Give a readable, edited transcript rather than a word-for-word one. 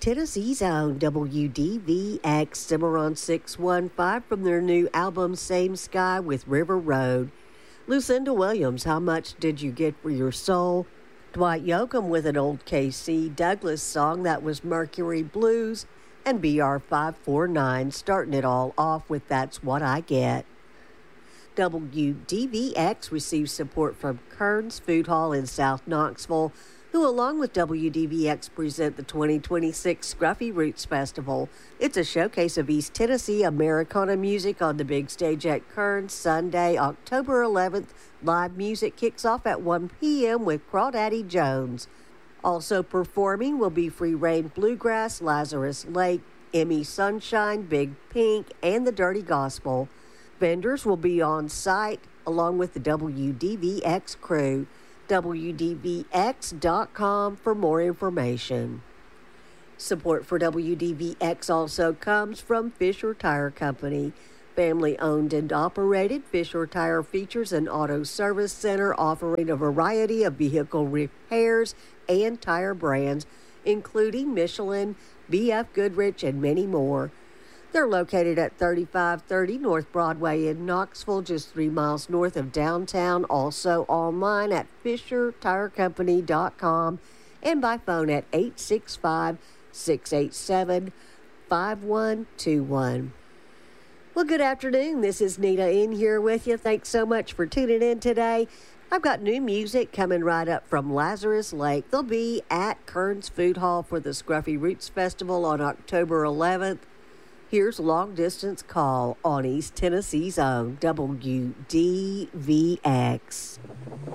Tennessee's own WDVX Cimarron 615 from their new album Same Sky with River Road. Lucinda Williams, How Much Did You Get for Your Soul? Dwight Yoakam with an old KC Douglas song that was Mercury Blues, and BR549 starting it all off with That's What I Get. WDVX receives support from Kern's Food Hall in South Knoxville, who along with WDVX present the 2026 Scruffy Roots Festival. It's a showcase of East Tennessee Americana music on the big stage at Kern's Sunday, October 11th. Live music kicks off at 1 p.m. with Crawdaddy Jones. Also performing will be Free Reign Bluegrass, Lazarus Lake, Emmy Sunshine, Big Pink, and the Dirty Gospel. Vendors will be on site along with the WDVX crew. WDVX.com for more information. Support for WDVX also comes from Fisher Tire Company. Family owned and operated, Fisher Tire features an auto service center offering a variety of vehicle repairs and tire brands, including Michelin, BF Goodrich, and many more. They're located at 3530 North Broadway in Knoxville, just 3 miles north of downtown. Also online at FisherTireCompany.com and by phone at 865-687-5121. Well, good afternoon. This is Nita in here with you. Thanks so much for tuning in today. I've got new music coming right up from Lazarus Lake. They'll be at Kern's Food Hall for the Scruffy Roots Festival on October 11th. Here's Long Distance Call on East Tennessee's own WDVX.